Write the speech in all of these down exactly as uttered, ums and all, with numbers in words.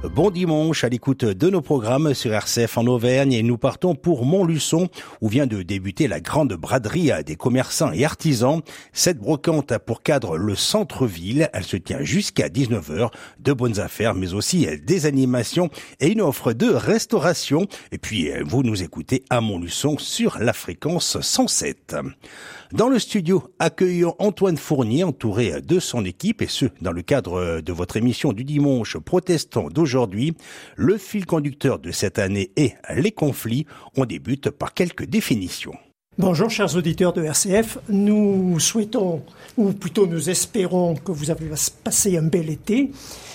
Bon dimanche à l'écoute de nos programmes sur R C F en Auvergne et nous partons pour Montluçon où vient de débuter la grande braderie des commerçants et artisans. Cette brocante a pour cadre le centre-ville. Elle se tient jusqu'à dix-neuf heures. De bonnes affaires mais aussi des animations et une offre de restauration. Et puis vous nous écoutez à Montluçon sur la fréquence cent sept. Dans le studio, accueillons Antoine Fournier entouré de son équipe et ce, dans le cadre de votre émission du dimanche protestant d'aujourd'hui. Le fil conducteur de cette année est les conflits. On débute par quelques définitions. Bonjour chers auditeurs de R C F, nous souhaitons, ou plutôt nous espérons que vous avez passé un bel été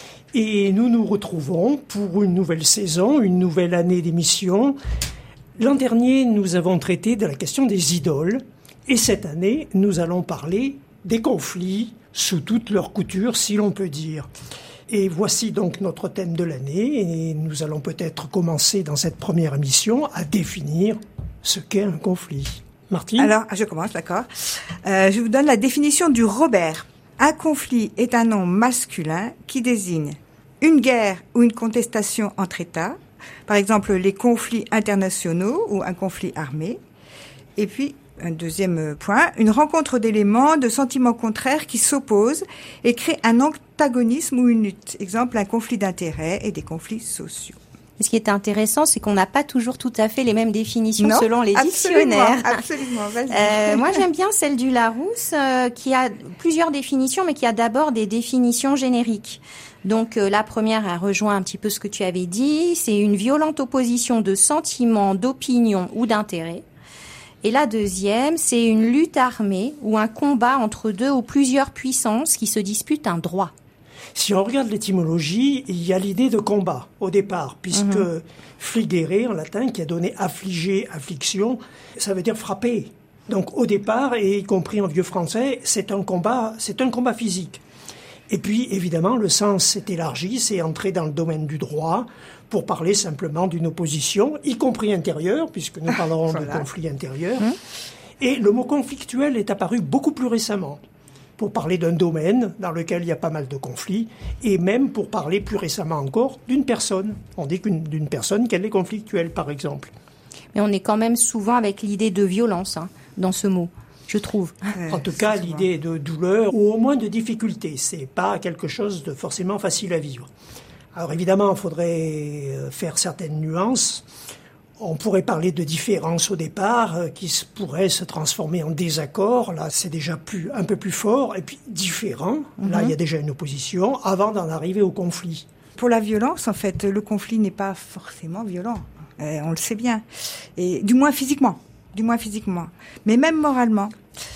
et nous nous retrouvons pour une nouvelle saison, une nouvelle année d'émission. L'an dernier, nous avons traité de la question des idoles. Et cette année, nous allons parler des conflits sous toutes leurs coutures, si l'on peut dire. Et voici donc notre thème de l'année. Et nous allons peut-être commencer dans cette première émission à définir ce qu'est un conflit. Martine ? Alors, je commence, d'accord. Euh, je vous donne la définition du Robert. Un conflit est un nom masculin qui désigne une guerre ou une contestation entre États. Par exemple, les conflits internationaux ou un conflit armé. Et puis, un deuxième point, une rencontre d'éléments, de sentiments contraires qui s'opposent et créent un antagonisme ou une lutte. Exemple, un conflit d'intérêts et des conflits sociaux. Ce qui est intéressant, c'est qu'on n'a pas toujours tout à fait les mêmes définitions non, selon les absolument, dictionnaires. Absolument, vas-y. Euh, moi, j'aime bien celle du Larousse, euh, qui a plusieurs définitions, mais qui a d'abord des définitions génériques. Donc, euh, la première, elle rejoint un petit peu ce que tu avais dit. C'est une violente opposition de sentiments, d'opinions ou d'intérêts. Et la deuxième, c'est une lutte armée ou un combat entre deux ou plusieurs puissances qui se disputent un droit. Si on regarde l'étymologie, il y a l'idée de combat au départ, puisque mmh. fligere en latin, qui a donné affliger, affliction, ça veut dire frapper. Donc au départ, et y compris en vieux français, c'est un combat, c'est un combat physique. Et puis évidemment, le sens s'est élargi, c'est entré dans le domaine du droit, pour parler simplement d'une opposition, y compris intérieure, puisque nous parlerons voilà. de conflit intérieur. Hum. Et le mot conflictuel est apparu beaucoup plus récemment, pour parler d'un domaine dans lequel il y a pas mal de conflits, et même pour parler plus récemment encore d'une personne. On dit qu'une, d'une personne qu'elle est conflictuelle, par exemple. Mais on est quand même souvent avec l'idée de violence hein, dans ce mot, je trouve. Ouais, en tout cas, l'idée de douleur, ou au moins de difficulté. C'est pas quelque chose de forcément facile à vivre. Alors évidemment, il faudrait faire certaines nuances. On pourrait parler de différences au départ euh, qui pourraient se transformer en désaccord. Là, c'est déjà plus, un peu plus fort. Et puis différent. Mm-hmm. Là, il y a déjà une opposition avant d'en arriver au conflit. Pour la violence, en fait, le conflit n'est pas forcément violent. Euh, on le sait bien. Et du moins physiquement. Du moins physiquement. Mais même moralement.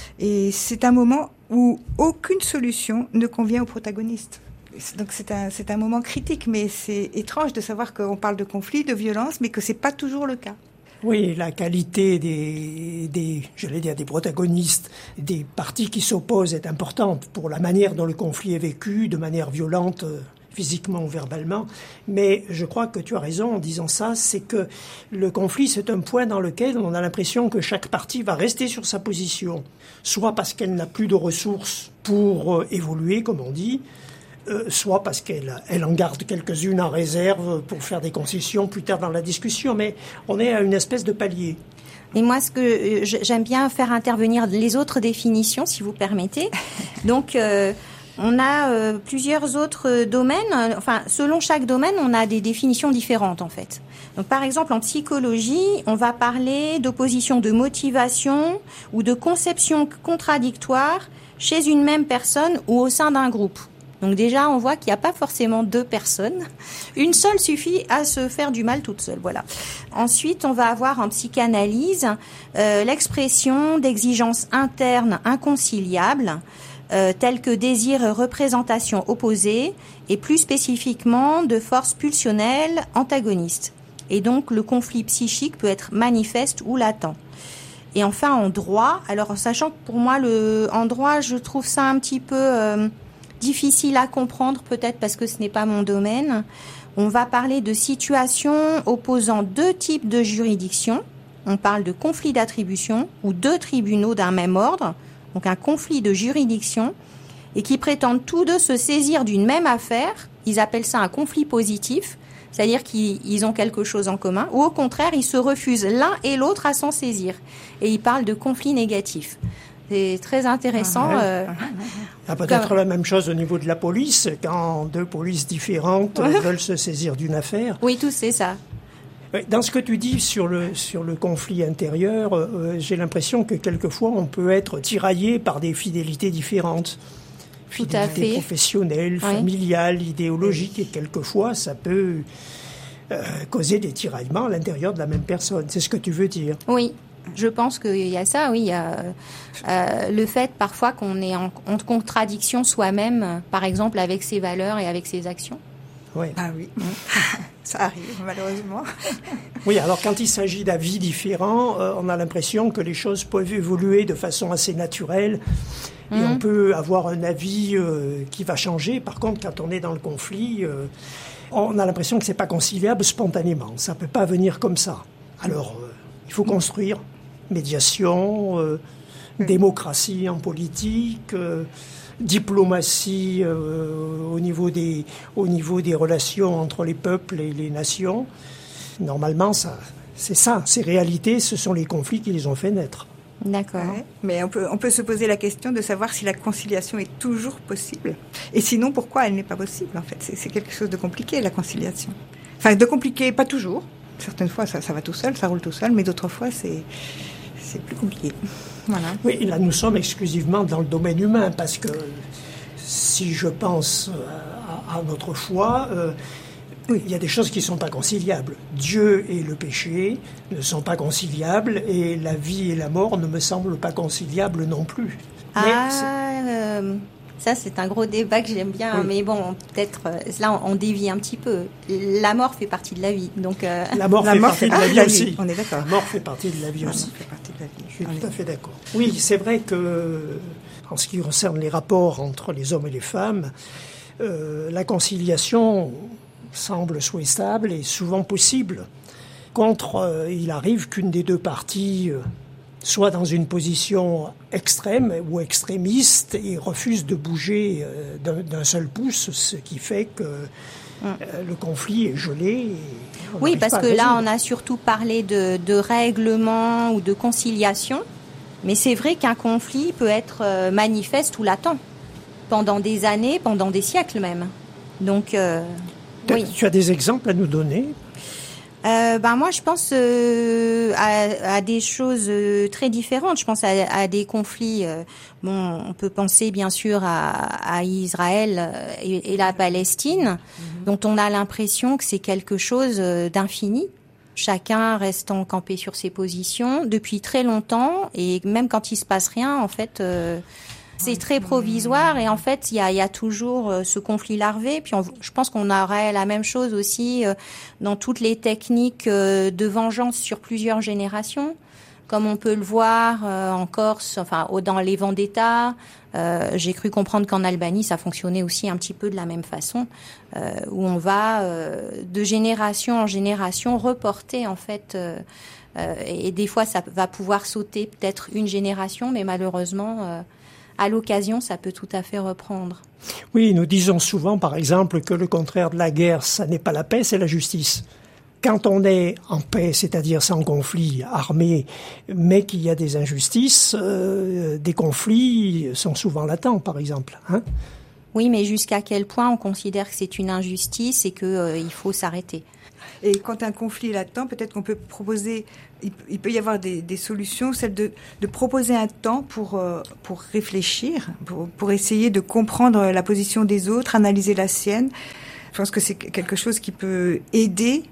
Et c'est un moment où aucune solution ne convient au protagoniste. Donc c'est un, c'est un moment critique, mais c'est étrange de savoir qu'on parle de conflit, de violence, mais que c'est pas toujours le cas. Oui, la qualité des, des, j'allais dire des protagonistes, des parties qui s'opposent est importante pour la manière dont le conflit est vécu, de manière violente, physiquement ou verbalement. Mais je crois que tu as raison en disant ça, c'est que le conflit, c'est un point dans lequel on a l'impression que chaque partie va rester sur sa position, soit parce qu'elle n'a plus de ressources pour euh, évoluer, comme on dit, Euh, soit parce qu'elle elle en garde quelques-unes en réserve pour faire des concessions plus tard dans la discussion, mais on est à une espèce de palier. Et moi, ce que euh, j'aime bien faire intervenir les autres définitions, si vous permettez. Donc, euh, on a euh, plusieurs autres domaines. Enfin, selon chaque domaine, on a des définitions différentes, en fait. Donc, par exemple, en psychologie, on va parler d'opposition de motivation ou de conception contradictoire chez une même personne ou au sein d'un groupe. Donc déjà, on voit qu'il n'y a pas forcément deux personnes. Une seule suffit à se faire du mal toute seule, voilà. Ensuite, on va avoir en psychanalyse euh, l'expression d'exigences internes inconciliables, euh, telles que désir et représentation opposées, et plus spécifiquement de forces pulsionnelles antagonistes. Et donc, le conflit psychique peut être manifeste ou latent. Et enfin, en droit, alors sachant que pour moi, le, en droit, je trouve ça un petit peu... Euh, difficile à comprendre, peut-être parce que ce n'est pas mon domaine. On va parler de situations opposant deux types de juridictions. On parle de conflit d'attribution ou deux tribunaux d'un même ordre, donc un conflit de juridiction, et qui prétendent tous deux se saisir d'une même affaire Ils appellent ça un conflit positif, c'est-à-dire qu'ils ont quelque chose en commun, ou au contraire, ils se refusent l'un et l'autre à s'en saisir. Et ils parlent de conflit négatif. C'est très intéressant. Ah ouais. euh, Il y a peut-être comme... la même chose au niveau de la police, quand deux polices différentes veulent se saisir d'une affaire. Oui, tout c'est ça. Dans ce que tu dis sur le, sur le conflit intérieur, euh, j'ai l'impression que quelquefois on peut être tiraillé par des fidélités différentes. Tout à Fidélité fait. professionnelle, Oui. familiale, idéologique, et quelquefois ça peut euh, causer des tiraillements à l'intérieur de la même personne. C'est ce que tu veux dire. Oui, je pense qu'il y a ça, oui. Il y a euh, le fait parfois qu'on est en, en contradiction soi-même, par exemple avec ses valeurs et avec ses actions. Ouais. Ah oui, ça arrive malheureusement. Oui, alors quand il s'agit d'avis différents, euh, on a l'impression que les choses peuvent évoluer de façon assez naturelle et Mhm. on peut avoir un avis euh, qui va changer. Par contre, quand on est dans le conflit, euh, on a l'impression que c'est pas conciliable spontanément. Ça peut pas venir comme ça. Alors, euh, il faut construire médiation, euh, démocratie en politique. Euh, diplomatie euh, au niveau des au niveau des relations entre les peuples et les nations. Normalement, ça, c'est ça. Ces réalités, ce sont les conflits qui les ont fait naître. D'accord. Ouais. Mais on peut, on peut se poser la question de savoir si la conciliation est toujours possible. Et sinon, pourquoi elle n'est pas possible, en fait. C'est, c'est quelque chose de compliqué, la conciliation. Enfin, de compliqué, pas toujours. Certaines fois, ça, ça va tout seul, ça roule tout seul, mais d'autres fois, c'est, c'est plus compliqué. Voilà. Oui, et là, nous sommes exclusivement dans le domaine humain, parce que si je pense à, à notre foi, euh, oui, il y a des choses qui ne sont pas conciliables. Dieu et le péché ne sont pas conciliables, et la vie et la mort ne me semblent pas conciliables non plus. Ah, Mais euh, ça c'est un gros débat que j'aime bien, Oui. mais bon, peut-être euh, là on, on dévie un petit peu. La mort fait partie de la vie, donc. Euh... la mort La fait mort partie fait de la partie vie de la aussi. vie, on est d'accord. La mort fait partie de la vie La aussi. mort fait partie de la vie. Je suis On tout est- à fait d'accord. Oui, c'est vrai que, en ce qui concerne les rapports entre les hommes et les femmes, euh, la conciliation semble souhaitable et souvent possible. Contre, euh, il arrive qu'une des deux parties euh, soit dans une position extrême ou extrémiste et refuse de bouger euh, d'un, d'un seul pouce, ce qui fait que euh, le conflit est gelé. Et on Oui, n'arrive parce pas à que là, résoudre. on a surtout parlé de, de règlement ou de conciliation, mais c'est vrai qu'un conflit peut être euh, manifeste ou latent, pendant des années, pendant des siècles même. Donc, euh, Tu- oui. Tu as des exemples à nous donner? Euh, ben moi, je pense euh, à, à des choses euh, très différentes. Je pense à, à des conflits. Euh, bon, on peut penser bien sûr à, à Israël euh, et, et la Palestine, mm-hmm. dont on a l'impression que c'est quelque chose euh, d'infini. Chacun restant campé sur ses positions depuis très longtemps, et même quand il se passe rien, en fait. Euh, C'est très provisoire, et en fait, il y a, il y a toujours euh, ce conflit larvé. Puis on, je pense qu'on aurait la même chose aussi euh, dans toutes les techniques euh, de vengeance sur plusieurs générations, comme on peut le voir euh, en Corse, enfin au, dans les vendettas. Euh, j'ai cru comprendre qu'en Albanie, ça fonctionnait aussi un petit peu de la même façon, euh, où on va euh, de génération en génération reporter en fait. Euh, euh, et des fois, ça va pouvoir sauter peut-être une génération, mais malheureusement. Euh, À l'occasion, ça peut tout à fait reprendre. Oui, nous disons souvent, par exemple, que le contraire de la guerre, ça n'est pas la paix, c'est la justice. Quand on est en paix, c'est-à-dire sans conflit armé, mais qu'il y a des injustices, euh, des conflits sont souvent latents, par exemple. Hein ? Oui, mais jusqu'à quel point on considère que c'est une injustice et qu'il euh, faut s'arrêter. Et quand un conflit est latent, peut-être qu'on peut proposer, il, il peut y avoir des, des solutions, celle de, de proposer un temps pour, euh, pour réfléchir, pour, pour essayer de comprendre la position des autres, analyser la sienne. Je pense que c'est quelque chose qui peut aider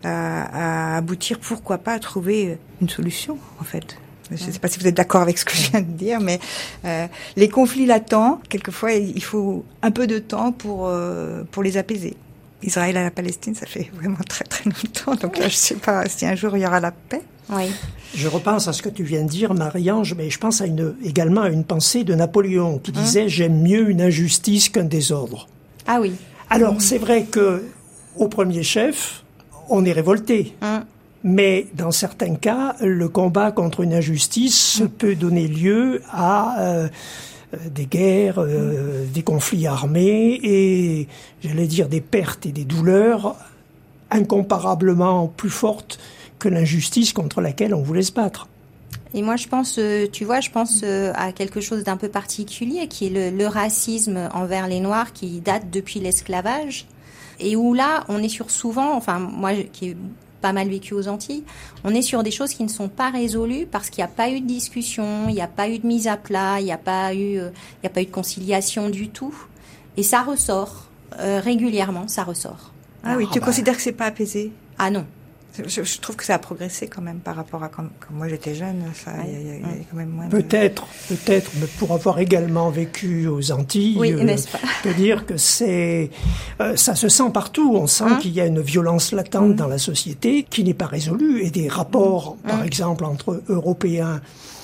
à, à aboutir, pourquoi pas, à trouver une solution, en fait. Je ne sais pas si vous êtes d'accord avec ce que je viens de dire, mais euh, les conflits latents, quelquefois, il faut un peu de temps pour, euh, pour les apaiser. Israël et la Palestine, ça fait vraiment très très longtemps, donc là je ne sais pas si un jour il y aura la paix. Oui. Je repense à ce que tu viens de dire, Marie-Ange, mais je pense à une, également à une pensée de Napoléon qui disait mmh. « J'aime mieux une injustice qu'un désordre ». Ah oui. Alors mmh. c'est vrai que au premier chef, on est révolté. Mmh. Mais dans certains cas, le combat contre une injustice mmh. peut donner lieu à euh, des guerres, euh, des conflits armés et, j'allais dire, des pertes et des douleurs incomparablement plus fortes que l'injustice contre laquelle on voulait se battre. Et moi, je pense, tu vois, je pense à quelque chose d'un peu particulier, qui est le, le racisme envers les Noirs, qui date depuis l'esclavage, et où là, on est sur souvent, enfin, moi, qui ai pas mal vécu aux Antilles, on est sur des choses qui ne sont pas résolues parce qu'il n'y a pas eu de discussion, il n'y a pas eu de mise à plat, il n'y a pas eu, il n'y a pas eu de conciliation du tout, et ça ressort euh, régulièrement, ça ressort. Ah oui, ah tu bah. considères que c'est pas apaisé? Ah non. Je, je trouve que ça a progressé quand même par rapport à quand, quand moi j'étais jeune. Ça, il ouais. y, y, y a quand même moins. Peut-être, de... peut-être, mais pour avoir également vécu aux Antilles, oui, euh, n'est-ce pas? je peux dire que c'est, euh, ça se sent partout. On sent hein? qu'il y a une violence latente mmh. dans la société qui n'est pas résolue, et des rapports, mmh. par exemple, entre Européens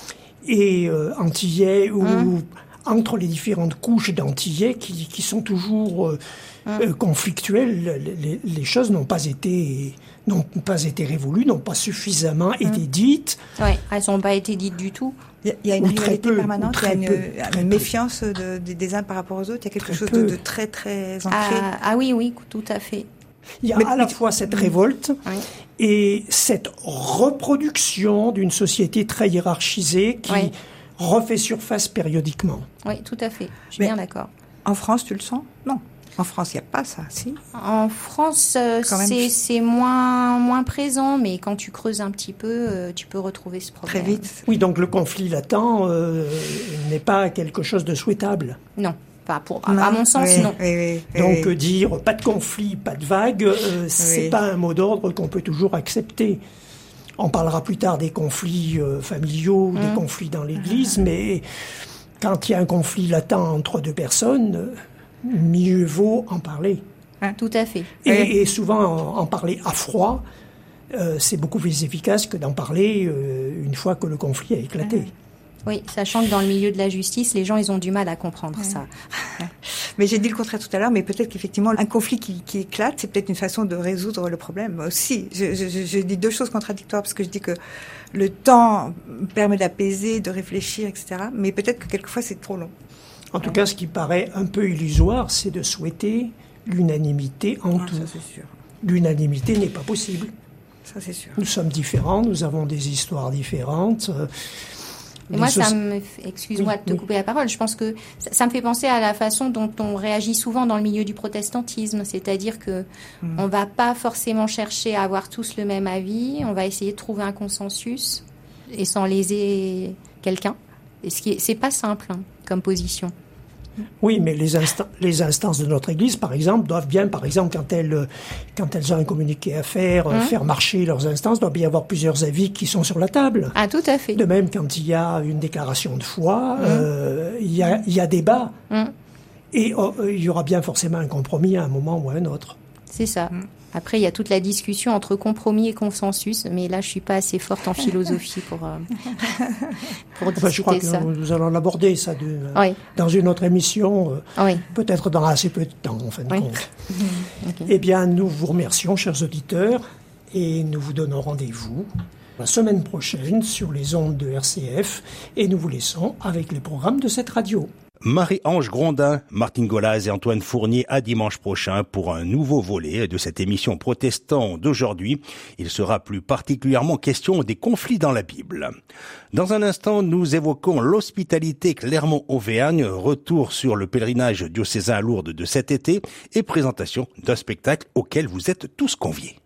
et euh, Antillais ou mmh. entre les différentes couches d'Antillais qui, qui sont toujours euh, mmh. euh, conflictuelles. Les, les choses n'ont pas été n'ont pas été révolues, n'ont pas suffisamment mmh. été dites. Oui, elles n'ont pas été dites du tout. Il y a, il y a une ou rivalité peu, permanente, il y a une, peu, une méfiance de, de, des uns par rapport aux autres, il y a quelque très chose peu. de, de très très ancré. Ah, ah oui, oui, tout à fait. Il y a Mais, à la fois cette révolte oui. et cette reproduction d'une société très hiérarchisée qui oui. refait surface périodiquement. Oui, tout à fait, je suis Mais bien d'accord. En France, tu le sens? Non. En France, il n'y a pas ça, si? En France, euh, c'est, c'est moins, moins présent, mais quand tu creuses un petit peu, euh, tu peux retrouver ce problème. Très vite. Oui, donc le conflit latent euh, n'est pas quelque chose de souhaitable. Non, pas pour, non. à mon sens, oui, non. Oui, oui, oui, donc oui. dire pas de conflit, pas de vague, euh, c'est oui. pas un mot d'ordre qu'on peut toujours accepter. On parlera plus tard des conflits euh, familiaux, mmh. des conflits dans l'Église, mmh. mais quand il y a un conflit latent entre deux personnes, mieux vaut en parler. Hein, tout à fait. Et, oui. et souvent, en, en parler à froid, euh, c'est beaucoup plus efficace que d'en parler euh, une fois que le conflit a éclaté. Oui. Oui, sachant que dans le milieu de la justice, les gens, ils ont du mal à comprendre ouais. ça. Mais j'ai dit le contraire tout à l'heure, mais peut-être qu'effectivement, un conflit qui, qui éclate, c'est peut-être une façon de résoudre le problème aussi. Je, je, je dis deux choses contradictoires, parce que je dis que le temps permet d'apaiser, de réfléchir, et cetera. Mais peut-être que quelquefois, c'est trop long. En tout cas, ce qui paraît un peu illusoire, c'est de souhaiter l'unanimité en ah, tout. Ça, c'est sûr. L'unanimité n'est pas possible. Ça, c'est sûr. Nous sommes différents, nous avons des histoires différentes. Et moi, soci... ça me, excuse-moi oui, de te oui. couper la parole. Je pense que ça, ça me fait penser à la façon dont on réagit souvent dans le milieu du protestantisme, c'est-à-dire que mmh. on va pas forcément chercher à avoir tous le même avis. On va essayer de trouver un consensus et sans léser quelqu'un. Et ce qui est, c'est pas simple hein, comme position. Oui, mais les, insta- les instances de notre Église, par exemple, doivent bien, par exemple, quand elles, quand elles ont un communiqué à faire, mmh. faire marcher leurs instances, doit bien y avoir plusieurs avis qui sont sur la table. Ah, tout à fait. De même, quand il y a une déclaration de foi, mmh. euh, il y a, il y a débat. Mmh. Et oh, il y aura bien forcément un compromis à un moment ou à un autre. C'est ça. Mmh. Après, il y a toute la discussion entre compromis et consensus, mais là, je suis pas assez forte en philosophie pour, euh, pour discuter enfin, je crois que ça. Nous, nous allons l'aborder, ça, de, oui. dans une autre émission, euh, oui. peut-être dans assez peu de temps, en fin de oui. compte. Okay. Eh bien, nous vous remercions, chers auditeurs, et nous vous donnons rendez-vous la semaine prochaine sur les ondes de R C F, et nous vous laissons avec les programmes de cette radio. Marie-Ange Grondin, Martine Golaz et Antoine Fournier à dimanche prochain pour un nouveau volet de cette émission Protestants d'aujourd'hui. Il sera plus particulièrement question des conflits dans la Bible. Dans un instant, nous évoquons l'hospitalité Clermont-Auvergne, retour sur le pèlerinage diocésain à Lourdes de cet été et présentation d'un spectacle auquel vous êtes tous conviés.